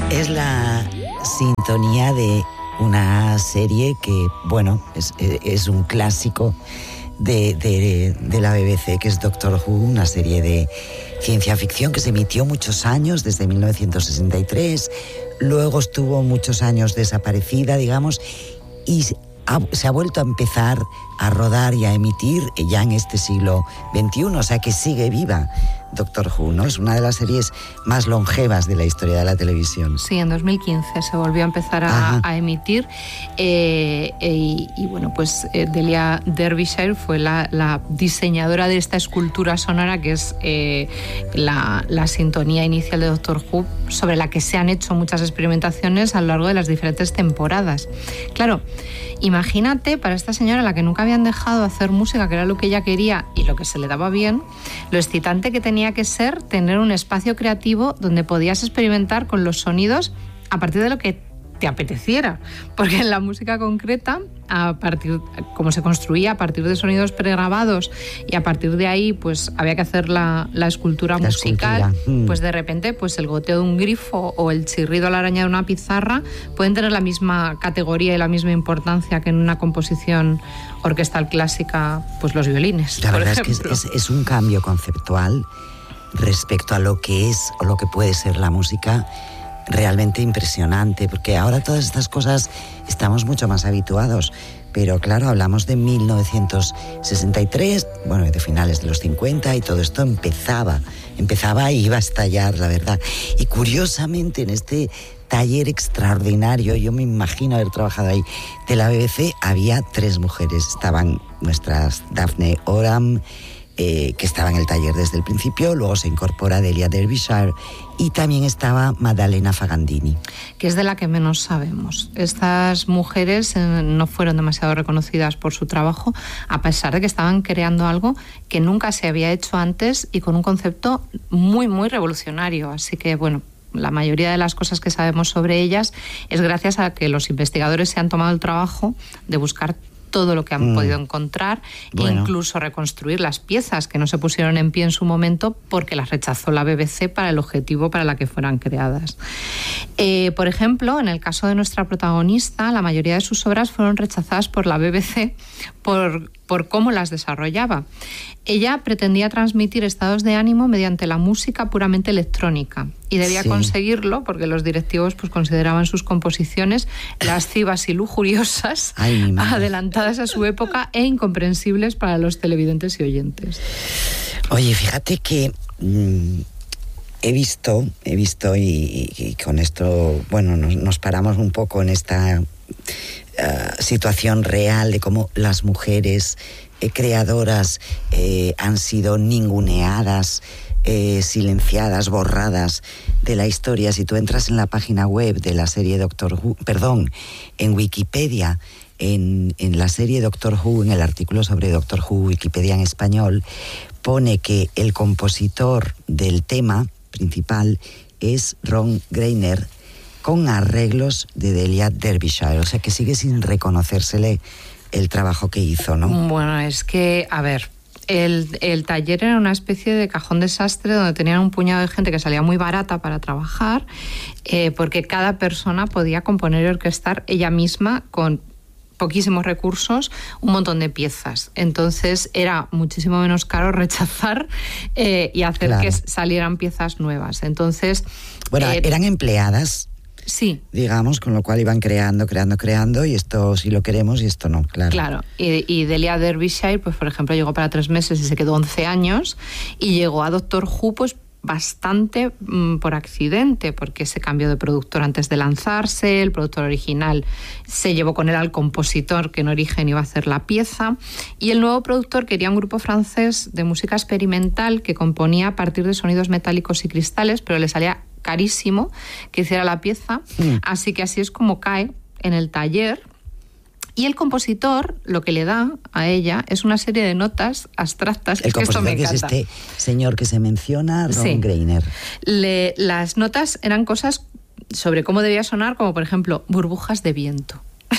Es la sintonía de una serie que, bueno, es un clásico de la BBC, que es Doctor Who, una serie de ciencia ficción que se emitió muchos años, desde 1963, luego estuvo muchos años desaparecida, digamos, y se ha vuelto a empezar a rodar y a emitir ya en este siglo XXI, o sea que sigue viva Doctor Who, ¿no? Es una de las series más longevas de la historia de la televisión. Sí, en 2015 se volvió a empezar a emitir y bueno, pues Delia Derbyshire fue la diseñadora de esta escultura sonora que es la sintonía inicial de Doctor Who, sobre la que se han hecho muchas experimentaciones a lo largo de las diferentes temporadas. Claro, imagínate para esta señora a la que nunca habían dejado hacer música, que era lo que ella quería y lo que se le daba bien, lo excitante que tenía que ser tener un espacio creativo donde podías experimentar con los sonidos a partir de lo que te apeteciera, porque en la música concreta, como se construía a partir de sonidos pregrabados y a partir de ahí pues había que hacer la escultura musical, pues de repente pues el goteo de un grifo o el chirrido a la araña de una pizarra pueden tener la misma categoría y la misma importancia que en una composición orquestal clásica, pues los violines. La verdad es que es un cambio conceptual respecto a lo que es o lo que puede ser la música, realmente impresionante, porque ahora todas estas cosas estamos mucho más habituados, pero claro, hablamos de 1963, bueno, de finales de los 50, y todo esto empezaba y iba a estallar, la verdad. Y curiosamente en este taller extraordinario, yo me imagino haber trabajado ahí, de la BBC, había 3 mujeres. Estaban nuestras Daphne Oram, que estaba en el taller desde el principio, luego se incorpora Delia Derbyshire y también estaba Maddalena Fagandini. Que es de la que menos sabemos. Estas mujeres no fueron demasiado reconocidas por su trabajo, a pesar de que estaban creando algo que nunca se había hecho antes y con un concepto muy, muy revolucionario. Así que, bueno, la mayoría de las cosas que sabemos sobre ellas es gracias a que los investigadores se han tomado el trabajo de buscar todo lo que han podido encontrar, e incluso reconstruir las piezas que no se pusieron en pie en su momento porque las rechazó la BBC para el objetivo para la que fueran creadas. Por ejemplo, en el caso de nuestra protagonista, la mayoría de sus obras fueron rechazadas por la BBC por cómo las desarrollaba. Ella pretendía transmitir estados de ánimo mediante la música puramente electrónica y debía conseguirlo porque los directivos pues consideraban sus composiciones lascivas y lujuriosas, adelantadas a su época e incomprensibles para los televidentes y oyentes. Oye, fíjate que he visto y con esto, bueno, nos paramos un poco en esta situación real de cómo las mujeres creadoras han sido ninguneadas, silenciadas, borradas de la historia. Si tú entras en la página web de la serie Doctor Who, en Wikipedia, en la serie Doctor Who, en el artículo sobre Doctor Who, Wikipedia en español, pone que el compositor del tema principal es Ron Greiner, con arreglos de Delia Derbyshire, o sea que sigue sin reconocérsele el trabajo que hizo, ¿no? Bueno, es que, a ver, el taller era una especie de cajón desastre donde tenían un puñado de gente que salía muy barata para trabajar, porque cada persona podía componer y orquestar ella misma con poquísimos recursos, un montón de piezas. Entonces era muchísimo menos caro rechazar y hacer que salieran piezas nuevas. Entonces, bueno, eran empleadas. Sí. Digamos, con lo cual iban creando, y esto sí lo queremos y esto no, claro. Claro, y Delia Derbyshire, pues por ejemplo, llegó para 3 meses y se quedó 11 años, y llegó a Doctor Who, pues bastante por accidente, porque se cambió de productor antes de lanzarse, el productor original se llevó con él al compositor que en origen iba a hacer la pieza, y el nuevo productor quería un grupo francés de música experimental que componía a partir de sonidos metálicos y cristales, pero le salía carísimo que hiciera la pieza, así que así es como cae en el taller. Y el compositor lo que le da a ella es una serie de notas abstractas. El compositor que es este señor que se menciona, Ron Greiner. Las notas eran cosas sobre cómo debía sonar, como por ejemplo burbujas de viento.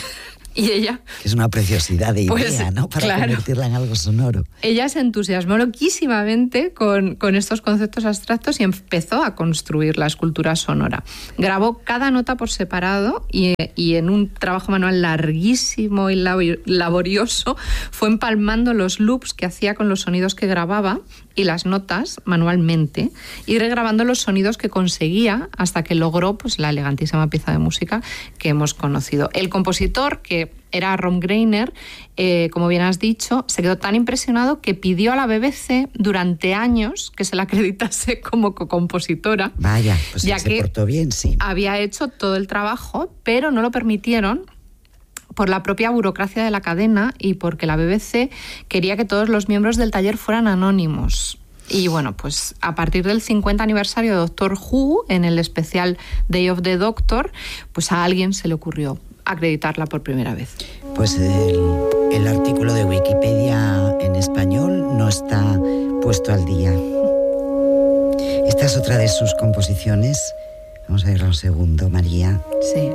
Y ella... Que es una preciosidad de idea, pues, ¿no? Para convertirla en algo sonoro. Ella se entusiasmó loquísimamente con estos conceptos abstractos y empezó a construir la escultura sonora. Grabó cada nota por separado y en un trabajo manual larguísimo y laborioso fue empalmando los loops que hacía con los sonidos que grababa y las notas manualmente y regrabando los sonidos que conseguía hasta que logró pues la elegantísima pieza de música que hemos conocido. El compositor, que era Ron Greiner, como bien has dicho, se quedó tan impresionado que pidió a la BBC durante años que se la acreditase como co-compositora. Vaya, pues ya se portó bien, sí. Había hecho todo el trabajo, pero no lo permitieron por la propia burocracia de la cadena y porque la BBC quería que todos los miembros del taller fueran anónimos. Y bueno, pues a partir del 50 aniversario de Doctor Who, en el especial Day of the Doctor, pues a alguien se le ocurrió acreditarla por primera vez. Pues el artículo de Wikipedia en español no está puesto al día. Esta es otra de sus composiciones. Vamos a verla un segundo, María. Sí.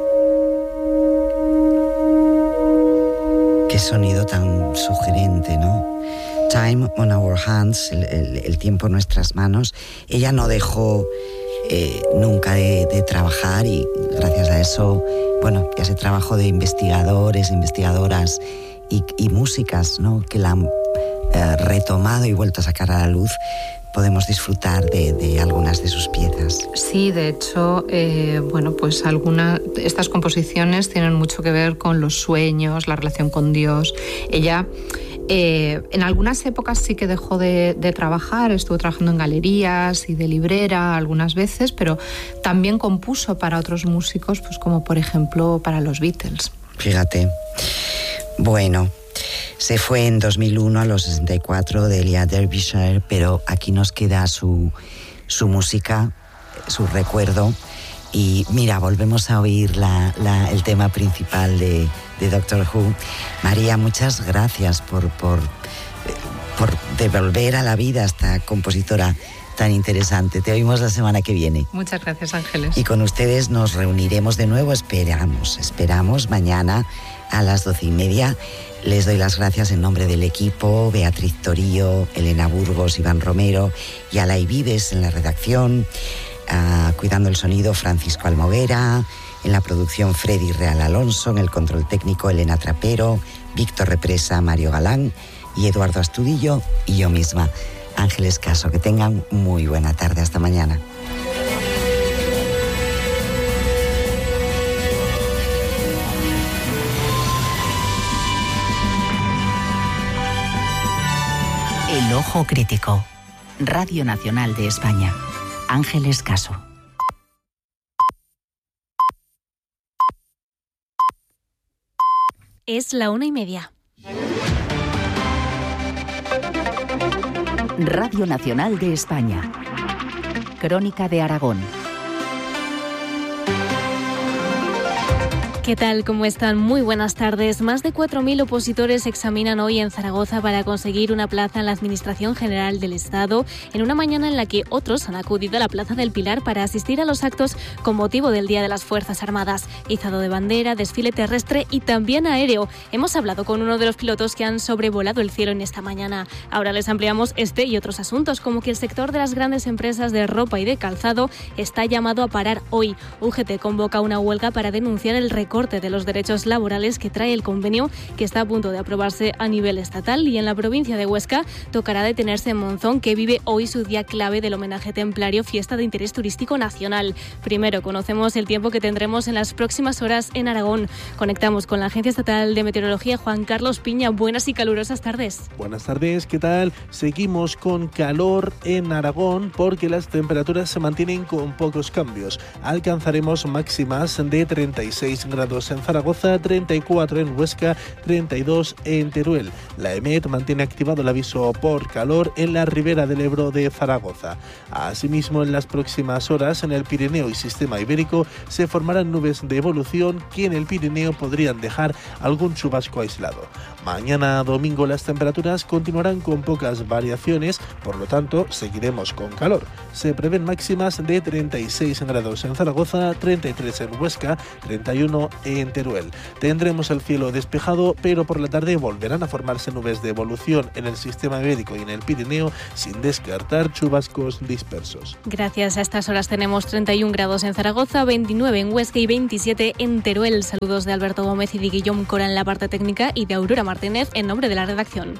Qué sonido tan sugerente, ¿no? Time on our hands, el tiempo en nuestras manos. Ella no dejó nunca de trabajar y gracias a eso, bueno, ese trabajo de investigadores, investigadoras y músicas, ¿no? Que la han retomado y vuelto a sacar a la luz, podemos disfrutar de algunas de sus piezas. Sí, de hecho, bueno, pues estas composiciones tienen mucho que ver con los sueños, la relación con Dios. Ella en algunas épocas sí que dejó de trabajar, estuvo trabajando en galerías y de librera algunas veces, pero también compuso para otros músicos, pues como por ejemplo para los Beatles. Fíjate. Bueno, se fue en 2001 a los 64 de Elia Derbyshire, pero aquí nos queda su música, su recuerdo. Y mira, volvemos a oír el tema principal de Doctor Who. María, muchas gracias por devolver a la vida a esta compositora tan interesante. Te oímos la semana que viene. Muchas gracias, Ángeles. Y con ustedes nos reuniremos de nuevo, esperamos mañana a las 12:30. Les doy las gracias en nombre del equipo, Beatriz Torío, Elena Burgos, Iván Romero y Alay Vives en la redacción, cuidando el sonido Francisco Almoguera, en la producción Freddy Real Alonso, en el control técnico Elena Trapero, Víctor Represa, Mario Galán y Eduardo Astudillo y yo misma, Ángeles Caso. Que tengan muy buena tarde. Hasta mañana. El Ojo Crítico. Radio Nacional de España. Ángeles Caso. Es la 1:30. Radio Nacional de España. Crónica de Aragón. ¿Qué tal? ¿Cómo están? Muy buenas tardes. Más de 4.000 opositores examinan hoy en Zaragoza para conseguir una plaza en la Administración General del Estado, en una mañana en la que otros han acudido a la Plaza del Pilar para asistir a los actos con motivo del Día de las Fuerzas Armadas. Izado de bandera, desfile terrestre y también aéreo. Hemos hablado con uno de los pilotos que han sobrevolado el cielo en esta mañana. Ahora les ampliamos este y otros asuntos, como que el sector de las grandes empresas de ropa y de calzado está llamado a parar hoy. UGT convoca una huelga para denunciar el recorte de los derechos laborales que trae el convenio, que está a punto de aprobarse a nivel estatal. Y en la provincia de Huesca tocará detenerse en Monzón, que vive hoy su día clave del homenaje templario, fiesta de interés turístico nacional. Primero conocemos el tiempo que tendremos en las próximas horas en Aragón. Conectamos con la Agencia Estatal de Meteorología. Juan Carlos Piña, buenas y calurosas tardes. Buenas tardes, ¿qué tal? Seguimos con calor en Aragón porque las temperaturas se mantienen con pocos cambios. Alcanzaremos máximas de 36 grados en Zaragoza, 34 en Huesca, 32 en Teruel. La EMET mantiene activado el aviso por calor en la ribera del Ebro de Zaragoza. Asimismo, en las próximas horas en el Pirineo y Sistema Ibérico se formarán nubes de evolución que en el Pirineo podrían dejar algún chubasco aislado. Mañana domingo las temperaturas continuarán con pocas variaciones, por lo tanto seguiremos con calor. Se prevén máximas de 36 grados en Zaragoza, 33 en Huesca, 31 en Teruel. Tendremos el cielo despejado, pero por la tarde volverán a formarse nubes de evolución en el sistema ibérico y en el Pirineo, sin descartar chubascos dispersos. Gracias. A estas horas tenemos 31 grados en Zaragoza, 29 en Huesca y 27 en Teruel. Saludos de Alberto Gómez y de Guillaume Cora en la parte técnica y de Aurora Martínez en nombre de la redacción.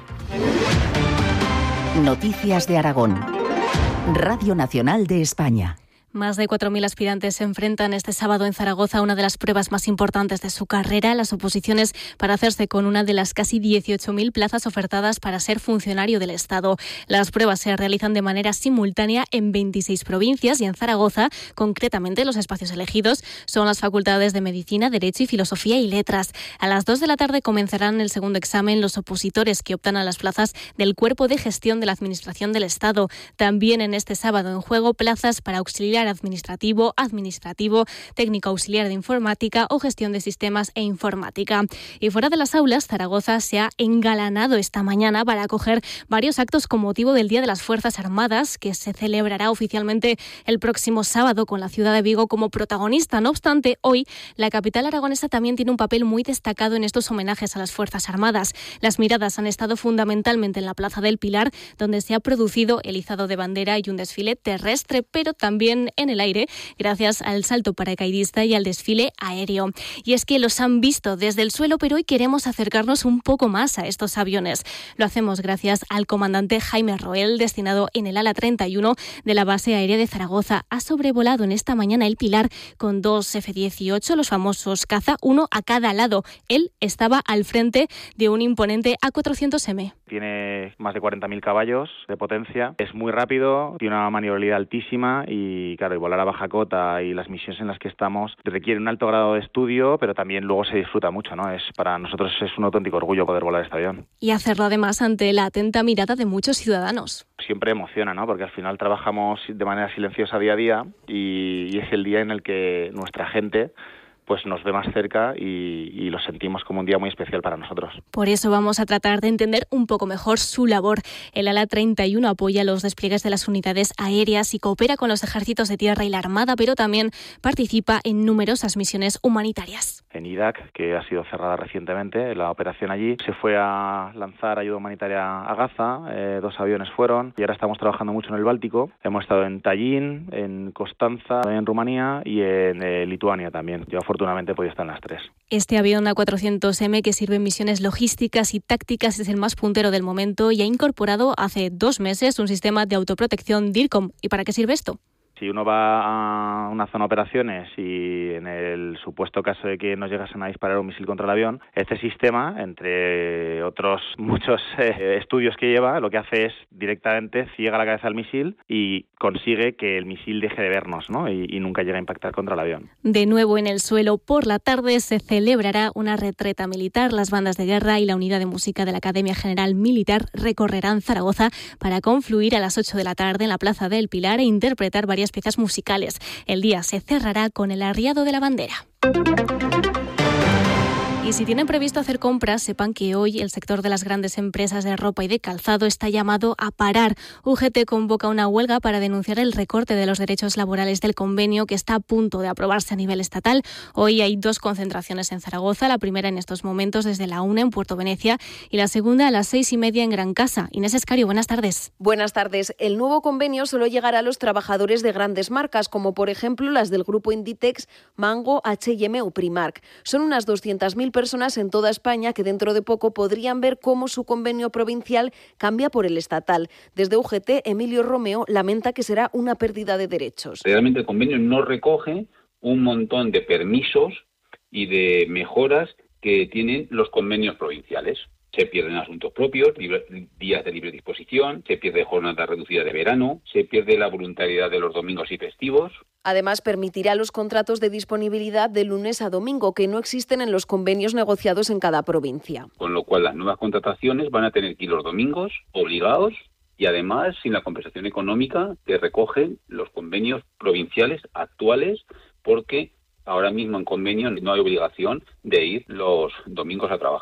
Noticias de Aragón. Radio Nacional de España. Más de 4.000 aspirantes se enfrentan este sábado en Zaragoza a una de las pruebas más importantes de su carrera, las oposiciones para hacerse con una de las casi 18.000 plazas ofertadas para ser funcionario del Estado. Las pruebas se realizan de manera simultánea en 26 provincias y en Zaragoza, concretamente los espacios elegidos son las facultades de Medicina, Derecho y Filosofía y Letras. A las 2 de la tarde comenzarán el segundo examen los opositores que optan a las plazas del Cuerpo de Gestión de la Administración del Estado. También en este sábado en juego plazas para auxiliar administrativo, técnico auxiliar de informática o gestión de sistemas e informática. Y fuera de las aulas, Zaragoza se ha engalanado esta mañana para acoger varios actos con motivo del Día de las Fuerzas Armadas, que se celebrará oficialmente el próximo sábado con la ciudad de Vigo como protagonista. No obstante, hoy la capital aragonesa también tiene un papel muy destacado en estos homenajes a las Fuerzas Armadas. Las miradas han estado fundamentalmente en la Plaza del Pilar, donde se ha producido el izado de bandera y un desfile terrestre, pero también en el aire, gracias al salto paracaidista y al desfile aéreo. Y es que los han visto desde el suelo, pero hoy queremos acercarnos un poco más a estos aviones. Lo hacemos gracias al comandante Jaime Roel, destinado en el ala 31 de la base aérea de Zaragoza. Ha sobrevolado en esta mañana el Pilar con 2 F-18, los famosos caza, uno a cada lado. Él estaba al frente de un imponente A400M. Tiene más de 40.000 caballos de potencia, es muy rápido, tiene una maniobrabilidad altísima y claro, y volar a baja cota y las misiones en las que estamos requiere un alto grado de estudio, pero también luego se disfruta mucho, ¿no? Para nosotros es un auténtico orgullo poder volar este avión. Y hacerlo además ante la atenta mirada de muchos ciudadanos. Siempre emociona, ¿no? Porque al final trabajamos de manera silenciosa día a día y es el día en el que nuestra gente pues nos ve más cerca y lo sentimos como un día muy especial para nosotros. Por eso vamos a tratar de entender un poco mejor su labor. El ala 31 apoya los despliegues de las unidades aéreas y coopera con los ejércitos de tierra y la Armada, pero también participa en numerosas misiones humanitarias. En Irak, que ha sido cerrada recientemente, la operación allí, se fue a lanzar ayuda humanitaria a Gaza, 2 aviones fueron, y ahora estamos trabajando mucho en el Báltico. Hemos estado en Tallinn, en Constanza, en Rumanía y en Lituania también. Yo afortunadamente he podido estar en las 3. Este avión A400M, que sirve en misiones logísticas y tácticas, es el más puntero del momento y ha incorporado hace 2 meses un sistema de autoprotección DIRCOM. ¿Y para qué sirve esto? Si uno va a una zona de operaciones y en el supuesto caso de que nos llegasen a disparar un misil contra el avión, este sistema, entre otros muchos estudios que lleva, lo que hace es directamente ciega la cabeza al misil y consigue que el misil deje de vernos, ¿no? y nunca llegue a impactar contra el avión. De nuevo en el suelo, por la tarde se celebrará una retreta militar. Las bandas de guerra y la unidad de música de la Academia General Militar recorrerán Zaragoza para confluir a las 8 de la tarde en la Plaza del Pilar e interpretar varias piezas musicales. El día se cerrará con el arriado de la bandera. Y si tienen previsto hacer compras, sepan que hoy el sector de las grandes empresas de ropa y de calzado está llamado a parar. UGT convoca una huelga para denunciar el recorte de los derechos laborales del convenio que está a punto de aprobarse a nivel estatal. Hoy hay 2 concentraciones en Zaragoza, la primera en estos momentos desde la 1 en Puerto Venecia y la segunda a las 6:30 en Gran Casa. Inés Escario, buenas tardes. Buenas tardes. El nuevo convenio solo llegará a los trabajadores de grandes marcas, como por ejemplo las del grupo Inditex, Mango, H&M o Primark. Son unas 200.000 personas en toda España que dentro de poco podrían ver cómo su convenio provincial cambia por el estatal. Desde UGT, Emilio Romeo lamenta que será una pérdida de derechos. Realmente el convenio no recoge un montón de permisos y de mejoras que tienen los convenios provinciales. Se pierden asuntos propios, días de libre disposición, se pierde jornada reducida de verano, se pierde la voluntariedad de los domingos y festivos. Además, permitirá los contratos de disponibilidad de lunes a domingo, que no existen en los convenios negociados en cada provincia. Con lo cual, las nuevas contrataciones van a tener que ir los domingos obligados y además sin la compensación económica que recogen los convenios provinciales actuales, porque ahora mismo en convenio no hay obligación de ir los domingos a trabajar.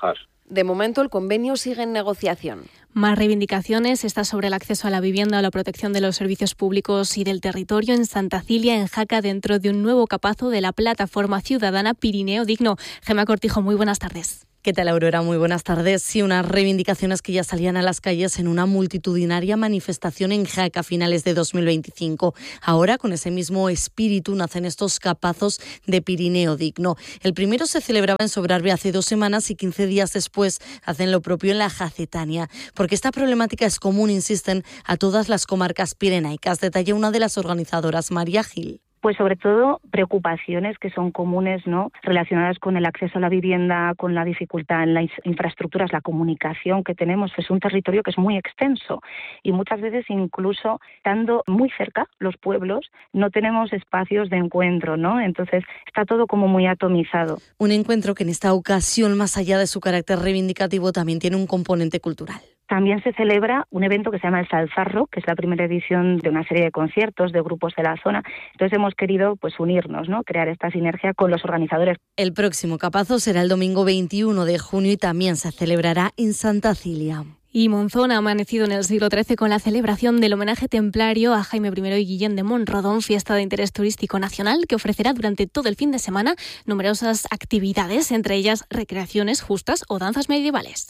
De momento, el convenio sigue en negociación. Más reivindicaciones, esta sobre el acceso a la vivienda o la protección de los servicios públicos y del territorio en Santa Cilia, en Jaca, dentro de un nuevo capazo de la plataforma ciudadana Pirineo Digno. Gemma Cortijo, muy buenas tardes. ¿Qué tal, Aurora? Muy buenas tardes. Sí, unas reivindicaciones que ya salían a las calles en una multitudinaria manifestación en Jaca a finales de 2025. Ahora, con ese mismo espíritu, nacen estos capazos de Pirineo Digno. El primero se celebraba en Sobrarbe hace 2 semanas y 15 días después hacen lo propio en la Jacetania. Porque esta problemática es común, insisten, a todas las comarcas pirenaicas. Detalla una de las organizadoras, María Gil. Pues sobre todo preocupaciones que son comunes, ¿no?, relacionadas con el acceso a la vivienda, con la dificultad en las infraestructuras, la comunicación que tenemos. Es un territorio que es muy extenso y muchas veces, incluso estando muy cerca los pueblos, no tenemos espacios de encuentro, ¿no? Entonces está todo como muy atomizado. Un encuentro que en esta ocasión, más allá de su carácter reivindicativo, también tiene un componente cultural. También se celebra un evento que se llama el Salzarro, que es la primera edición de una serie de conciertos de grupos de la zona. Entonces hemos querido unirnos, ¿no?, crear esta sinergia con los organizadores. El próximo capazo será el domingo 21 de junio y también se celebrará en Santa Cilia. Y Monzón ha amanecido en el siglo XIII con la celebración del homenaje templario a Jaime I y Guillén de Monrodón, fiesta de interés turístico nacional que ofrecerá durante todo el fin de semana numerosas actividades, entre ellas recreaciones justas o danzas medievales.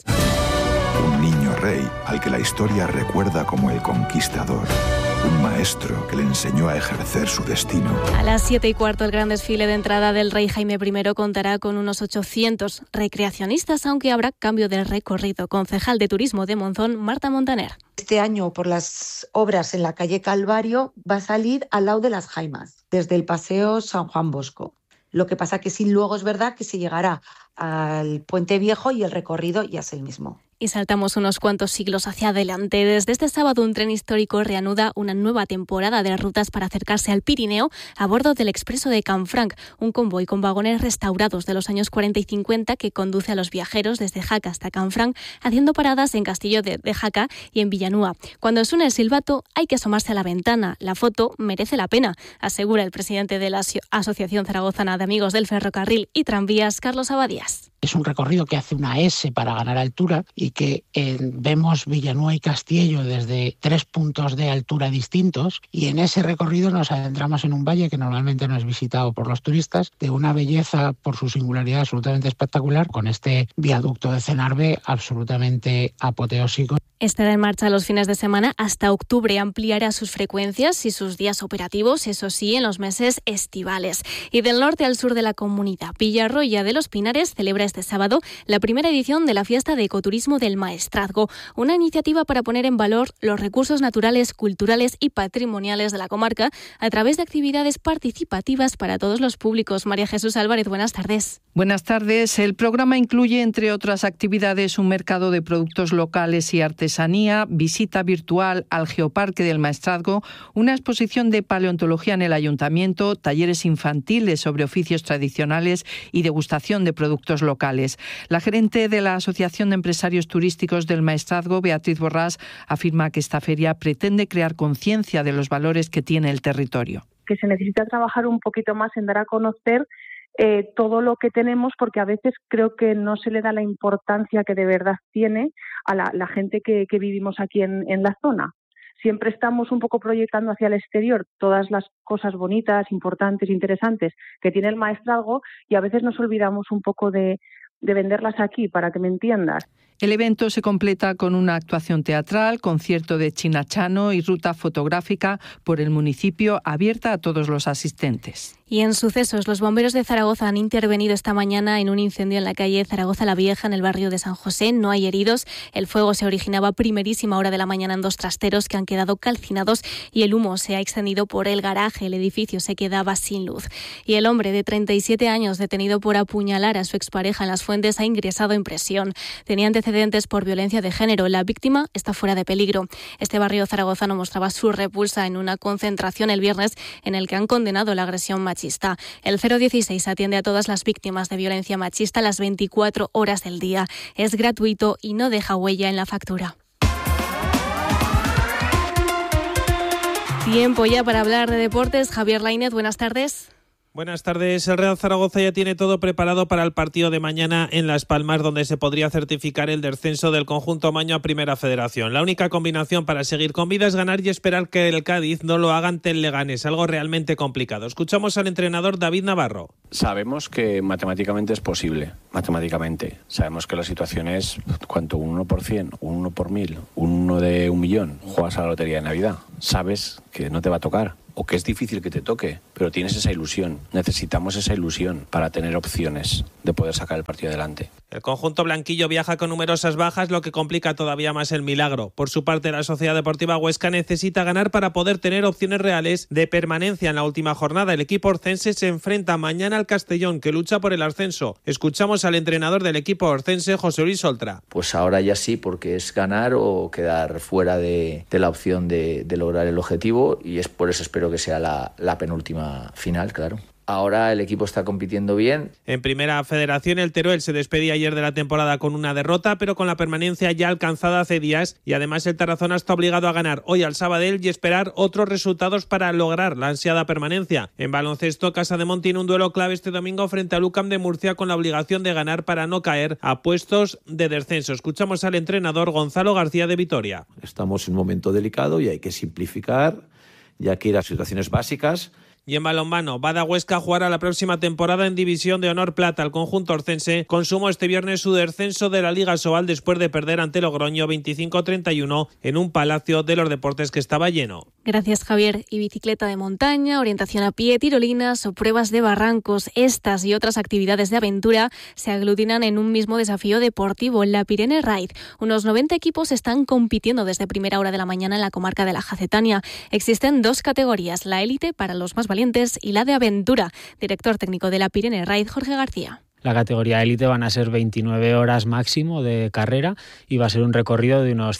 Un niño rey al que la historia recuerda como el conquistador. Un maestro que le enseñó a ejercer su destino. A las 7:15 el gran desfile de entrada del rey Jaime I contará con unos 800 recreacionistas, aunque habrá cambio de recorrido. Concejal de Turismo de Monzón, Marta Montaner. Este año, por las obras en la calle Calvario, va a salir al lado de las Jaimas, desde el Paseo San Juan Bosco. Lo que pasa que sí, luego es verdad que se llegará al Puente Viejo y el recorrido ya es el mismo. Y saltamos unos cuantos siglos hacia adelante. Desde este sábado, un tren histórico reanuda una nueva temporada de rutas para acercarse al Pirineo a bordo del Expreso de Canfranc, un convoy con vagones restaurados de los años 40 y 50 que conduce a los viajeros desde Jaca hasta Canfranc, haciendo paradas en Castillo de Jaca y en Villanúa. Cuando suena el silbato, hay que asomarse a la ventana. La foto merece la pena, asegura el presidente de la Asociación Zaragozana de Amigos del Ferrocarril y Tranvías, Carlos Abadías. Es un recorrido que hace una S para ganar altura y que vemos Villanúa y Castiello desde 3 puntos de altura distintos, y en ese recorrido nos adentramos en un valle que normalmente no es visitado por los turistas, de una belleza por su singularidad absolutamente espectacular, con este viaducto de Cenarbe absolutamente apoteósico. Estará en marcha los fines de semana hasta octubre. Ampliará sus frecuencias y sus días operativos, eso sí, en los meses estivales. Y del norte al sur de la comunidad, Villarroya de los Pinares celebra este sábado la primera edición de la Fiesta de Ecoturismo del Maestrazgo, una iniciativa para poner en valor los recursos naturales, culturales y patrimoniales de la comarca a través de actividades participativas para todos los públicos. María Jesús Álvarez, buenas tardes. Buenas tardes. El programa incluye, entre otras actividades, un mercado de productos locales y artesanía, visita virtual al Geoparque del Maestrazgo, una exposición de paleontología en el Ayuntamiento, talleres infantiles sobre oficios tradicionales y degustación de productos locales. La gerente de la Asociación de Empresarios Turísticos del Maestrazgo, Beatriz Borrás, afirma que esta feria pretende crear conciencia de los valores que tiene el territorio. Que se necesita trabajar un poquito más en dar a conocer todo lo que tenemos, porque a veces creo que no se le da la importancia que de verdad tiene a la gente que vivimos aquí en la zona. Siempre estamos un poco proyectando hacia el exterior todas las cosas bonitas, importantes, interesantes que tiene el Maestrazgo, y a veces nos olvidamos un poco de venderlas aquí, para que me entiendas. El evento se completa con una actuación teatral, concierto de chinachano y ruta fotográfica por el municipio abierta a todos los asistentes. Y en sucesos, los bomberos de Zaragoza han intervenido esta mañana en un incendio en la calle Zaragoza la Vieja, en el barrio de San José. No hay heridos. El fuego se originaba a primerísima hora de la mañana en 2 trasteros que han quedado calcinados y el humo se ha extendido por el garaje. El edificio se quedaba sin luz. Y el hombre de 37 años, detenido por apuñalar a su expareja en Las Fuentes, ha ingresado en prisión. Tenía antecedentes por violencia de género. La víctima está fuera de peligro. Este barrio zaragozano mostraba su repulsa en una concentración el viernes en el que han condenado la agresión machista. El 016 atiende a todas las víctimas de violencia machista las 24 horas del día. Es gratuito y no deja huella en la factura. Tiempo ya para hablar de deportes. Javier Lainez, buenas tardes. Buenas tardes. El Real Zaragoza ya tiene todo preparado para el partido de mañana en Las Palmas, donde se podría certificar el descenso del conjunto maño a Primera Federación. La única combinación para seguir con vida es ganar y esperar que el Cádiz no lo haga ante el Leganés, algo realmente complicado. Escuchamos al entrenador David Navarro. Sabemos que matemáticamente es posible, matemáticamente. Sabemos que la situación es, ¿cuánto? Un 1 por 100, un 1 por 1000, un 1 de 1 millón. Juegas a la lotería de Navidad. Sabes que no te va a tocar. O que es difícil que te toque, pero tienes esa ilusión. Necesitamos esa ilusión para tener opciones de poder sacar el partido adelante. El conjunto blanquillo viaja con numerosas bajas, lo que complica todavía más el milagro. Por su parte, la Sociedad Deportiva Huesca necesita ganar para poder tener opciones reales de permanencia en la última jornada. El equipo orcense se enfrenta mañana al Castellón, que lucha por el ascenso. Escuchamos al entrenador del equipo orcense, José Luis Oltra. Pues ahora ya sí, porque es ganar o quedar fuera de la opción de lograr el objetivo, y es por eso espero que sea la penúltima final, claro. Ahora el equipo está compitiendo bien. En Primera Federación, el Teruel se despedía ayer de la temporada con una derrota, pero con la permanencia ya alcanzada hace días, y además el Tarazona está obligado a ganar hoy al Sabadell y esperar otros resultados para lograr la ansiada permanencia. En baloncesto, Casademont tiene un duelo clave este domingo frente al UCAM de Murcia, con la obligación de ganar para no caer a puestos de descenso. Escuchamos al entrenador Gonzalo García de Vitoria. Estamos en un momento delicado y hay que simplificar, ya que ir a situaciones básicas. Y en balonmano, Bada Huesca jugará la próxima temporada en División de Honor Plata. El conjunto orcense consumó este viernes su descenso de la Liga Sobal después de perder ante Logroño 25-31 en un Palacio de los Deportes que estaba lleno. Gracias, Javier. Y bicicleta de montaña, orientación a pie, tirolinas o pruebas de barrancos. Estas y otras actividades de aventura se aglutinan en un mismo desafío deportivo, la Pirene Ride. Unos 90 equipos están compitiendo desde primera hora de la mañana en la comarca de la Jacetania. Existen dos categorías, la élite para los más valientes y la de aventura. Director técnico de la Pirene Ride, Jorge García. La categoría élite van a ser 29 horas máximo de carrera y va a ser un recorrido de unos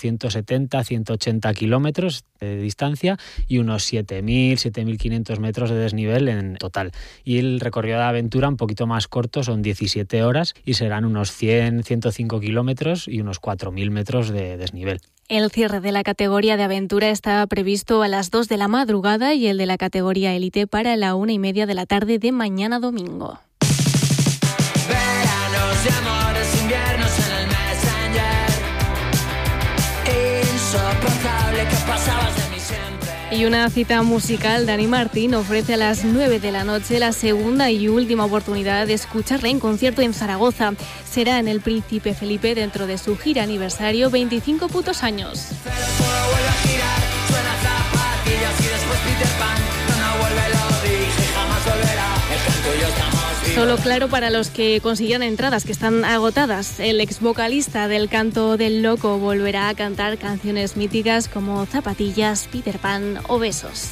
170-180 kilómetros de distancia y unos 7.500 metros de desnivel en total. Y el recorrido de aventura un poquito más corto, son 17 horas y serán unos 105 kilómetros y unos 4.000 metros de desnivel. El cierre de la categoría de aventura está previsto a las 2 de la madrugada y el de la categoría élite para la 1:30 de la tarde de mañana domingo. Veranos y amores, inviernos en el Messenger. Insoportable que pasabas de mí siempre. Y una cita musical, Dani Martín ofrece a las 9 de la noche la segunda y última oportunidad de escucharla en concierto en Zaragoza. Será en el Príncipe Felipe dentro de su gira aniversario 25 putos años. Pero todo vuelve a girar, suena zapatillas y después Peter Pan. No vuelve, lo dije, jamás volverá. El canto y yo estamos. Solo claro para los que consiguieron entradas que están agotadas. El ex vocalista del Canto del Loco volverá a cantar canciones míticas como Zapatillas, Peter Pan o Besos.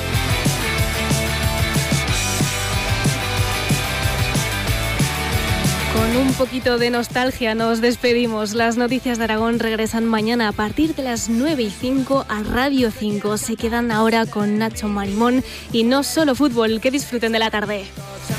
Con un poquito de nostalgia nos despedimos. Las noticias de Aragón regresan mañana a partir de las 9:05 a Radio 5. Se quedan ahora con Nacho Marimón y No Solo Fútbol. Que disfruten de la tarde.